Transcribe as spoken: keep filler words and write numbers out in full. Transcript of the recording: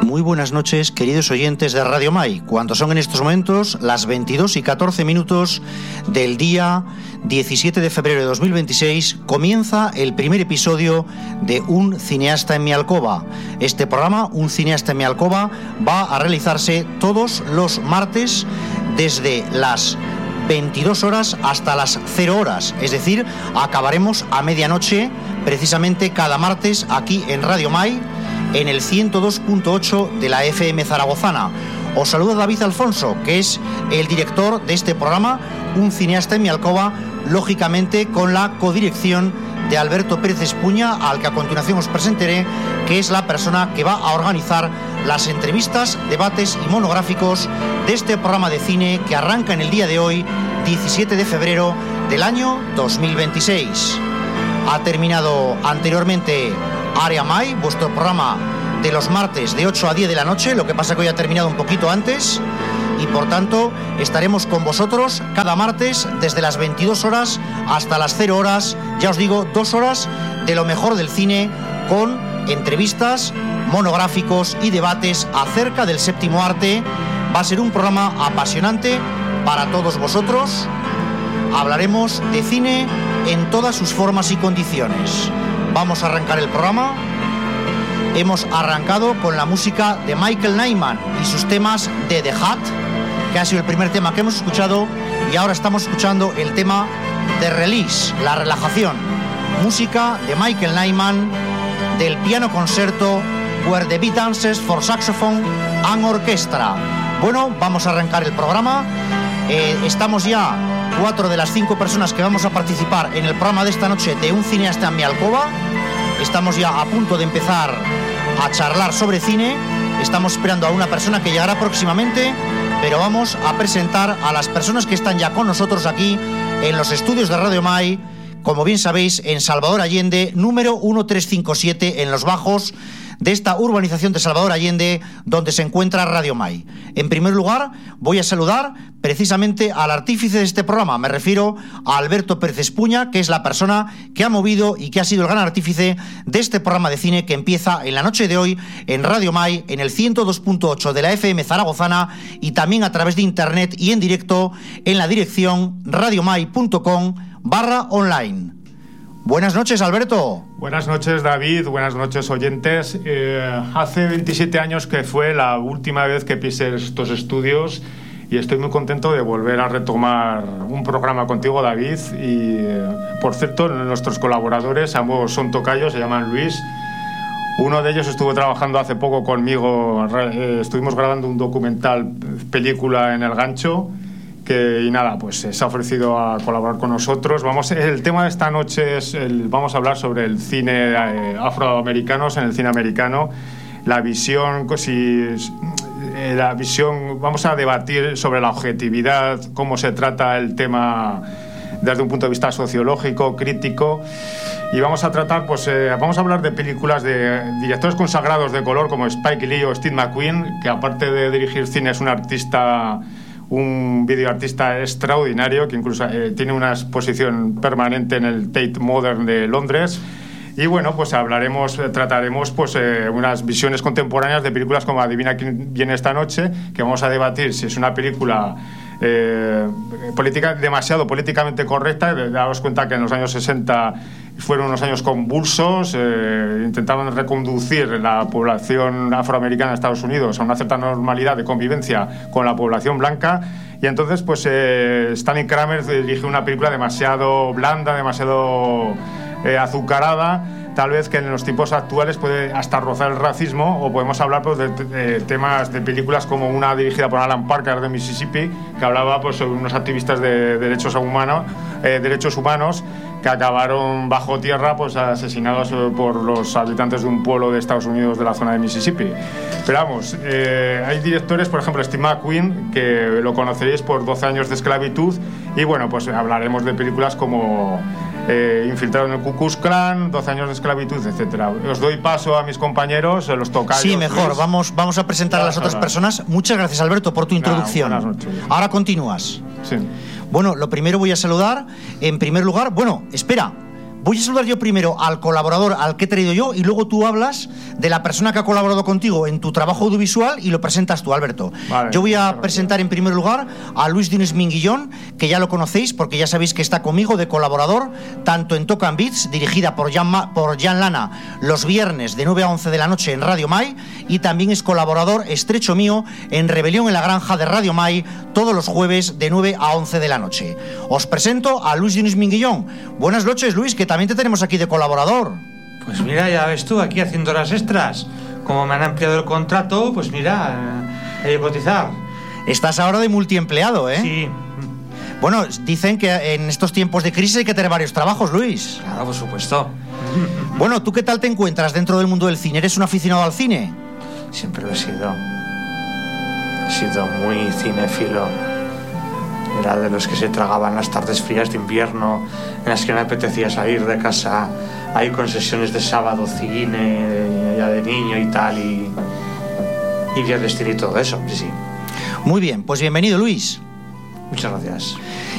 Muy buenas noches, queridos oyentes de Radio Mai, cuando son en estos momentos las veintidós y catorce minutos del día diecisiete de febrero de dos mil veintiséis, comienza el primer episodio de Un cineasta en mi alcoba. Este programa, Un cineasta en mi alcoba, va a realizarse todos los martes desde las veintidós horas hasta las cero horas, es decir, acabaremos a medianoche, precisamente cada martes aquí en Radio Mai, en el ciento dos punto ocho de la F M zaragozana. Os saluda David Alfonso, que es el director de este programa, Un cineasta en mi alcoba, lógicamente con la codirección de Alberto Pérez Espuña, al que a continuación os presentaré, que es la persona que va a organizar las entrevistas, debates y monográficos de este programa de cine que arranca en el día de hoy, diecisiete de febrero del año dos mil veintiséis. Ha terminado anteriormente Área Mai, vuestro programa de los martes de ocho a diez de la noche, lo que pasa que hoy ha terminado un poquito antes y por tanto estaremos con vosotros cada martes desde las veintidós horas hasta las cero horas, ya os digo, dos horas de lo mejor del cine con entrevistas, monográficos y debates acerca del séptimo arte. Va a ser un programa apasionante para todos vosotros. Hablaremos de cine en todas sus formas y condiciones. Vamos a arrancar el programa. Hemos arrancado con la música de Michael Nyman y sus temas de The Hat, que ha sido el primer tema que hemos escuchado, y ahora estamos escuchando el tema de Release, la relajación. Música de Michael Nyman del piano concerto Where the Beat Dances for Saxophone and Orchestra. Bueno, vamos a arrancar el programa. Eh, estamos ya cuatro de las cinco personas que vamos a participar en el programa de esta noche de Un cineasta en mi alcoba. Estamos ya a punto de empezar a charlar sobre cine. Estamos esperando a una persona que llegará próximamente, pero vamos a presentar a las personas que están ya con nosotros aquí en los estudios de Radio Mai, como bien sabéis, en Salvador Allende, número trescientos cincuenta y siete, en los bajos de esta urbanización de Salvador Allende, donde se encuentra Radio Mai. En primer lugar, voy a saludar precisamente al artífice de este programa. Me refiero a Alberto Pérez Espuña, que es la persona que ha movido y que ha sido el gran artífice de este programa de cine que empieza en la noche de hoy en Radio Mai, en el ciento dos punto ocho de la F M zaragozana y también a través de internet y en directo en la dirección radiomai punto com barra online. Buenas noches, Alberto. Buenas noches, David. Buenas noches, oyentes. Eh, hace veintisiete años que fue la última vez que pisé estos estudios y estoy muy contento de volver a retomar un programa contigo, David. Y, eh, por cierto, nuestros colaboradores, ambos son tocayos, se llaman Luis. Uno de ellos estuvo trabajando hace poco conmigo. Eh, estuvimos grabando un documental, película en El Gancho. Que, y nada, pues se ha ofrecido a colaborar con nosotros. Vamos, el tema de esta noche es el, vamos a hablar sobre el cine eh, afroamericanos en el cine americano, la visión, si, eh, la visión, vamos a debatir sobre la objetividad, cómo se trata el tema desde un punto de vista sociológico, crítico, y vamos a tratar, pues eh, vamos a hablar de películas de directores consagrados de color como Spike Lee o Steve McQueen, que aparte de dirigir cine es un artista, un videoartista extraordinario que incluso eh, tiene una exposición permanente en el Tate Modern de Londres. Y bueno, pues hablaremos, trataremos pues eh, unas visiones contemporáneas de películas como Adivina quién viene esta noche, que vamos a debatir si es una película eh, política, demasiado políticamente correcta. Daos cuenta que en los años sesenta fueron unos años convulsos, eh, intentaban reconducir la población afroamericana de Estados Unidos a una cierta normalidad de convivencia con la población blanca, y entonces pues eh, Stanley Kramer dirigió una película demasiado blanda, demasiado eh, azucarada, tal vez que en los tiempos actuales puede hasta rozar el racismo, o podemos hablar pues, de, de temas de películas como una dirigida por Alan Parker de Mississippi, que hablaba pues, sobre unos activistas de derechos humanos, eh, derechos humanos que acabaron bajo tierra pues, asesinados por los habitantes de un pueblo de Estados Unidos de la zona de Mississippi. Pero vamos, eh, hay directores, por ejemplo Steve McQueen, que lo conoceréis por doce años de esclavitud, y bueno, pues hablaremos de películas como Eh, infiltrado en el Ku Klux Klan, doce años de esclavitud, etcétera. Os doy paso a mis compañeros, los tocayos. Sí, mejor, Luis. vamos, vamos a presentar a las otras personas. Muchas gracias, Alberto, por tu introducción. Buenas noches. Ahora continúas. Sí. Bueno, lo primero voy a saludar, en primer lugar, bueno, espera, Voy a saludar yo primero al colaborador al que he traído yo y luego tú hablas de la persona que ha colaborado contigo en tu trabajo audiovisual y lo presentas tú, Alberto. Vale, yo voy a presentar en primer lugar a Luis Dines Minguillón, que ya lo conocéis porque ya sabéis que está conmigo de colaborador tanto en Tocan Beats, dirigida por Jan, Ma, por Jan Lana, los viernes de nueve a once de la noche en Radio Mai, y también es colaborador estrecho mío en Rebelión en la Granja de Radio Mai todos los jueves de nueve a once de la noche. Os presento a Luis Dines Minguillón. Buenas noches, Luis, que también te tenemos aquí de colaborador. Pues mira, ya ves tú, aquí haciendo horas extras. Como me han ampliado el contrato, pues mira, eh, hay que cotizar. Estás ahora de multiempleado, ¿eh? Sí. Bueno, dicen que en estos tiempos de crisis hay que tener varios trabajos, Luis. Claro, por supuesto. Bueno, ¿tú qué tal te encuentras dentro del mundo del cine? ¿Eres un aficionado al cine? Siempre lo he sido. He sido muy cinéfilo. Era de los que se tragaban las tardes frías de invierno, en las que no me apetecía salir de casa, ahí con sesiones de sábado, cine, ya de niño y tal, y, y viernes y todo eso, sí, sí. Muy bien, pues bienvenido, Luis. Muchas gracias.